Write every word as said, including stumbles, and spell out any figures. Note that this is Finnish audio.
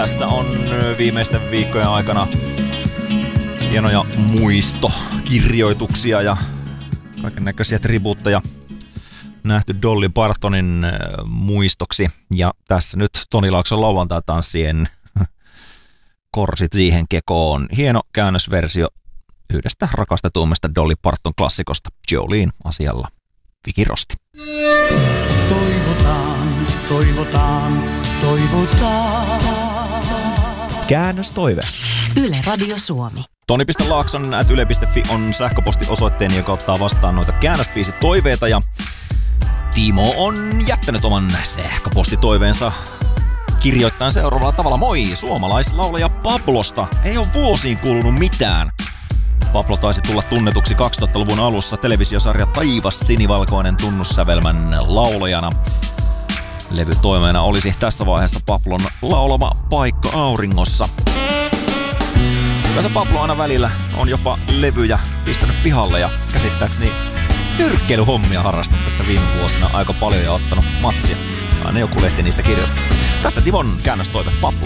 Tässä on viimeisten viikkojen aikana hienoja muistokirjoituksia ja kaiken näköisiä tribuutteja nähty Dolly Partonin muistoksi. Ja tässä nyt Toni Laakson lauantai-tanssien korsit siihen kekoon. Hieno käännösversio yhdestä rakastetuimmasta Dolly Parton klassikosta, Jolene asialla Viki Rosti. Toivotaan, toivotaan, toivotaan. Käännöstoive. Yle Radio Suomi. Toni piste laakson ät yle piste fi on sähköpostiosoitteeni, joka ottaa vastaan noita käännöspiisitoiveita. Ja Timo on jättänyt oman sähköpostitoiveensa kirjoittaen seuraavalla tavalla. Moi, suomalaislaulaja Pablosta. Ei ole vuosiin kuulunut mitään. Pablo taisi tulla tunnetuksi kaksituhattaluvun alussa televisiosarja Taivas sinivalkoinen tunnussävelmän laulajana. Levytoimeena olisi tässä vaiheessa Pablon laulama Paikka auringossa. Kyllä se Pablo aina välillä on jopa levyjä pistänyt pihalle ja käsittääkseni nyrkkeilyhommia harrastanut tässä viime vuosina aika paljon ja ottanut matsia. Aina joku lehti niistä kirjoittaa. Tässä Timon käännöstoive Pablo.